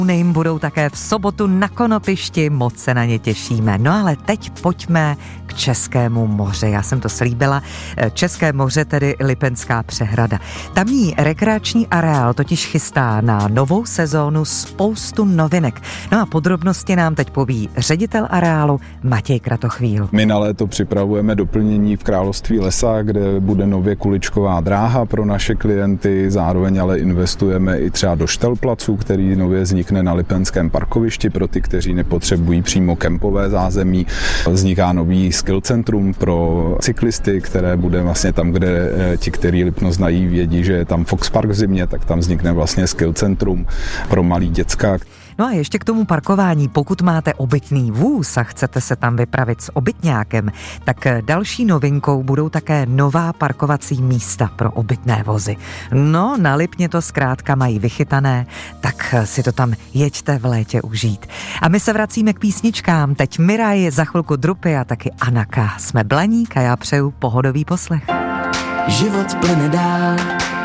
Nejm budou také v sobotu na Konopišti, moc se na ně těšíme. No ale teď pojďme k Českému moři. Já jsem to slíbila. České moře, tedy Lipenská přehrada. Tamní rekreační areál totiž chystá na novou sezónu spoustu novinek. No a podrobnosti nám teď poví ředitel areálu Matěj Kratochvíl. My na léto připravujeme doplnění v Království lesa, kde bude nově kuličková dráha pro naše klienty. Zároveň ale investujeme i třeba do štelplacu, který nově vznikne na Lipenském parkovišti pro ty, kteří nepotřebují přímo kempové zázemí. Vzniká nový skill centrum pro cyklisty, které bude vlastně tam, kde ti, kteří Lipno znají, vědí, že je tam Fox Park v zimě, tak tam vznikne vlastně skill centrum pro malý děcka. No a ještě k tomu parkování, pokud máte obytný vůz a chcete se tam vypravit s obytňákem, tak další novinkou budou také nová parkovací místa pro obytné vozy. No, na Lipně to zkrátka mají vychytané, tak si to tam jeďte v létě užít. A my se vracíme k písničkám, teď Miraj, za chvilku Drupy a taky Anaka. Jsme Blaník a já přeju pohodový poslech. Život plyne dál,